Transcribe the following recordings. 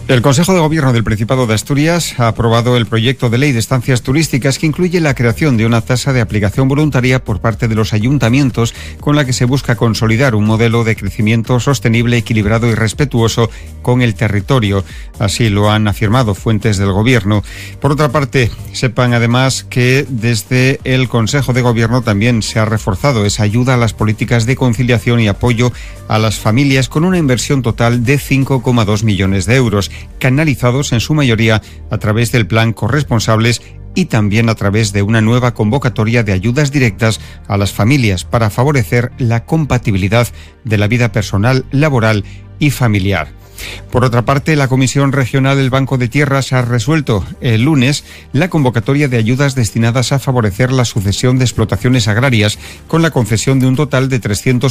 El Consejo de Gobierno del Principado de Asturias ha aprobado el proyecto de ley de estancias turísticas que incluye la creación de una tasa de aplicación voluntaria por parte de los ayuntamientos con la que se busca consolidar un modelo de crecimiento sostenible, equilibrado y respetuoso con el territorio. Así lo han afirmado fuentes del Gobierno. Por otra parte, sepan además que desde el Consejo de Gobierno también se ha reforzado esa ayuda a las políticas de conciliación y apoyo a las familias con una inversión total de 5,2 millones de euros, canalizados en su mayoría a través del plan Corresponsables y también a través de una nueva convocatoria de ayudas directas a las familias para favorecer la compatibilidad de la vida personal, laboral y familiar. Por otra parte, la Comisión Regional del Banco de Tierras ha resuelto el lunes la convocatoria de ayudas destinadas a favorecer la sucesión de explotaciones agrarias con la concesión de un total de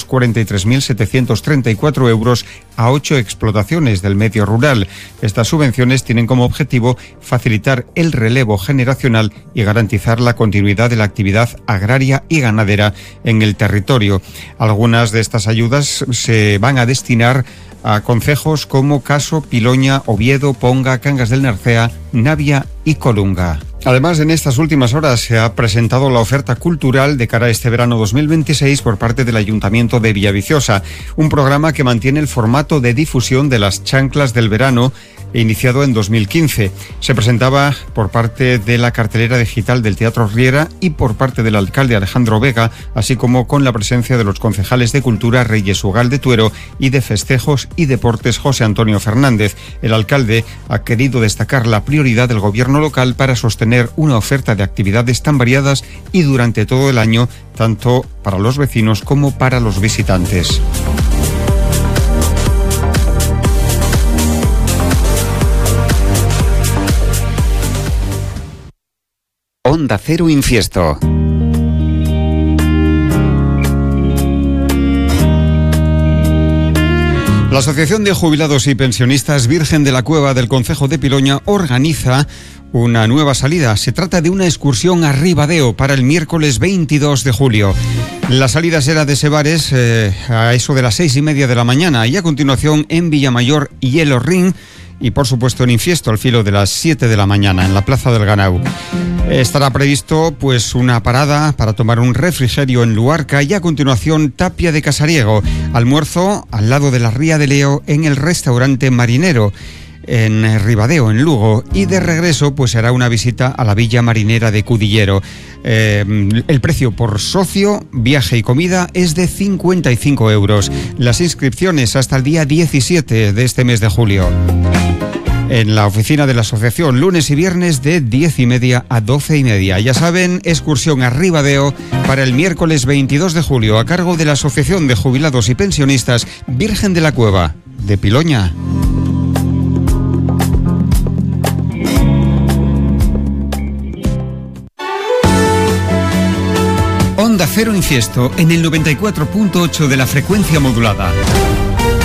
343.734 euros a 8 explotaciones del medio rural. Estas subvenciones tienen como objetivo facilitar el relevo generacional y garantizar la continuidad de la actividad agraria y ganadera en el territorio. Algunas de estas ayudas se van a destinar a concejos como Caso, Piloña, Oviedo, Ponga, Cangas del Narcea, Navia y Colunga. Además, en estas últimas horas se ha presentado la oferta cultural de cara a este verano 2026 por parte del Ayuntamiento de Villaviciosa, un programa que mantiene el formato de difusión de las chanclas del verano iniciado en 2015. Se presentaba por parte de la cartelera digital del Teatro Riera y por parte del alcalde Alejandro Vega, así como con la presencia de los concejales de Cultura Reyes Ugal de Tuero y de Festejos y Deportes José Antonio Fernández. El alcalde ha querido destacar la prioridad del gobierno local para sostener una oferta de actividades tan variadas y durante todo el año, tanto para los vecinos como para los visitantes. Onda Cero Infiesto. La Asociación de Jubilados y Pensionistas Virgen de la Cueva del Concejo de Piloña organiza una nueva salida. Se trata de una excursión a Ribadeo para el miércoles 22 de julio. La salida será de Sebares a eso de las 6:30 de la mañana y a continuación en Villamayor y El Horrín y por supuesto en Infiesto al filo de las 7 de la mañana en la Plaza del Ganau. Estará previsto pues una parada para tomar un refrigerio en Luarca y a continuación Tapia de Casariego, almuerzo al lado de la Ría de Leo en el restaurante Marinero en Ribadeo, en Lugo, y de regreso pues será una visita a la Villa Marinera de Cudillero. El precio por socio, viaje y comida es de 55 euros. Las inscripciones hasta el día 17 de este mes de julio. En la oficina de la asociación, lunes y viernes de 10:30 a 12:30. Ya saben, excursión a Ribadeo para el miércoles 22 de julio a cargo de la Asociación de Jubilados y Pensionistas Virgen de la Cueva de Piloña. Onda Cero Infiesto en el 94.8 de la frecuencia modulada.